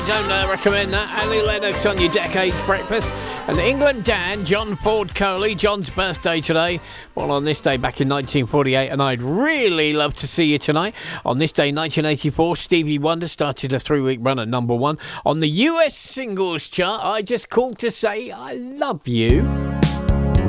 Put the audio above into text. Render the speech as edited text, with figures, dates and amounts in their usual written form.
Don't recommend that. Annie Lennox on your Decades Breakfast. And England Dan, John Ford Coley. John's birthday today. Well, on this day back in 1948, and I'd really love to see you tonight. On this day, 1984, Stevie Wonder started a 3-week run at number 1 on the US singles chart. I just called to say I love you.